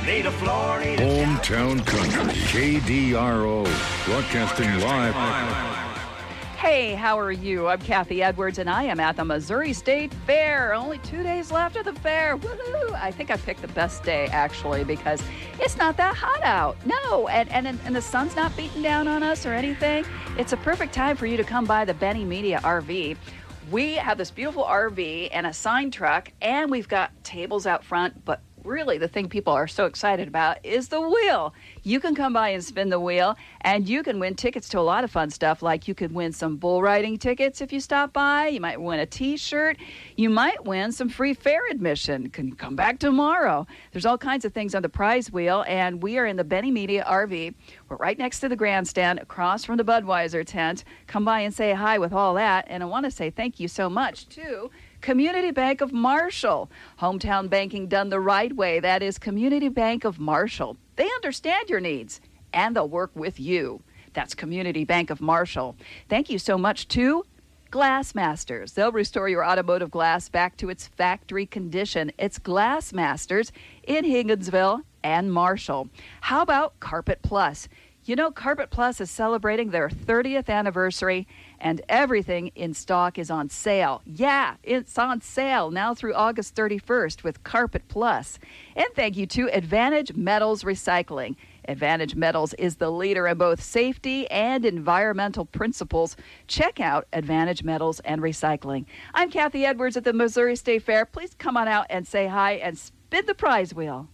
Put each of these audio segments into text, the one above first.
Native Florida. Hometown Country, KDRO, broadcasting live. Hey, how are you? I'm Kathy Edwards, and I am at the Missouri State Fair. Only 2 days left of the fair. Woohoo! I think I picked the best day, actually, because it's not that hot out. No, and the sun's not beating down on us or anything. It's a perfect time for you to come by the Benny Media RV. We have this beautiful RV and a sign truck, and we've got tables out front, but really the thing people are so excited about is the wheel. You can come by and spin the wheel, and you can win tickets to a lot of fun stuff, like you could win some bull riding tickets if you stop by. You might win a T-shirt. You might win some free fair admission. Can you come back tomorrow? There's all kinds of things on the prize wheel, and we are in the Benny Media RV. We're right next to the grandstand, across from the Budweiser tent. Come by and say hi with all that, and I want to say thank you so much, too. Community Bank of Marshall. Hometown banking done the right way. That is Community Bank of Marshall. They understand your needs, and they'll work with you. That's Community Bank of Marshall. Thank you so much to Glassmasters. They'll restore your automotive glass back to its factory condition. It's Glassmasters in Higginsville and Marshall. How about Carpet Plus? You know, Carpet Plus is celebrating their 30th anniversary, and everything in stock is on sale. Yeah, it's on sale now through August 31st with Carpet Plus. And thank you to Advantage Metals Recycling. Advantage Metals is the leader in both safety and environmental principles. Check out Advantage Metals and Recycling. I'm Kathy Edwards at the Missouri State Fair. Please come on out and say hi and spin the prize wheel.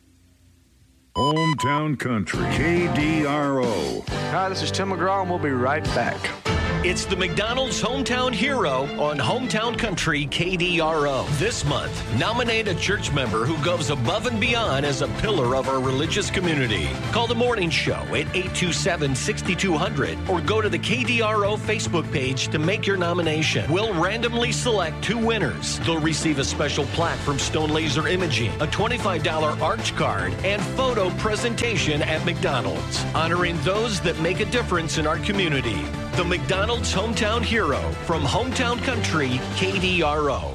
Hometown Country, KDRO. Hi, this is Tim McGraw, and we'll be right back. It's the McDonald's Hometown Hero on Hometown Country KDRO. This month, nominate a church member who goes above and beyond as a pillar of our religious community. Call the morning show at 827-6200 or go to the KDRO Facebook page to make your nomination. We'll randomly select 2 winners. They'll receive a special plaque from Stone Laser Imaging, a $25 arch card, and photo presentation at McDonald's, honoring those that make a difference in our community. The McDonald's Hometown Hero from Hometown Country, KDRO.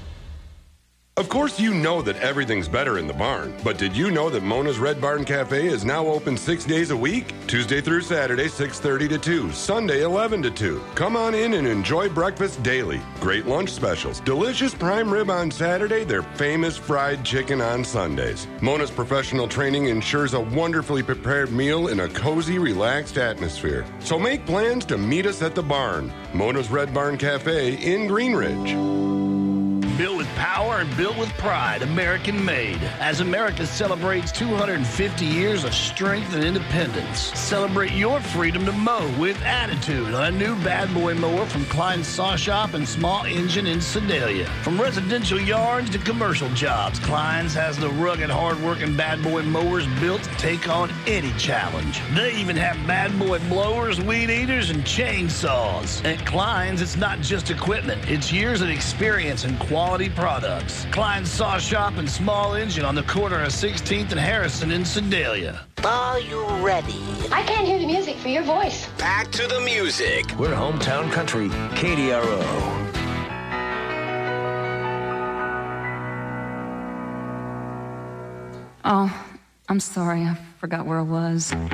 Of course, you know that everything's better in the barn, but did you know that Mona's Red Barn Cafe is now open 6 days a week? Tuesday through Saturday, 6:30 to 2, Sunday, 11 to 2. Come on in and enjoy breakfast daily. Great lunch specials, delicious prime rib on Saturday, their famous fried chicken on Sundays. Mona's professional training ensures a wonderfully prepared meal in a cozy, relaxed atmosphere. So make plans to meet us at the barn. Mona's Red Barn Cafe in Green Ridge. Built with power and built with pride, American made. As America celebrates 250 years of strength and independence, celebrate your freedom to mow with attitude on a new Bad Boy mower from Klein's Saw Shop and Small Engine in Sedalia. From residential yards to commercial jobs, Klein's has the rugged, hard-working Bad Boy mowers built to take on any challenge. They even have Bad Boy blowers, weed eaters, and chainsaws. At Klein's, it's not just equipment. It's years of experience and quality products. Klein's Saw Shop and Small Engine on the corner of 16th and Harrison in Sedalia. Are you ready? I can't hear the music for your voice. Back to the music. We're Hometown Country, KDRO. Oh, I'm sorry. I forgot where I was.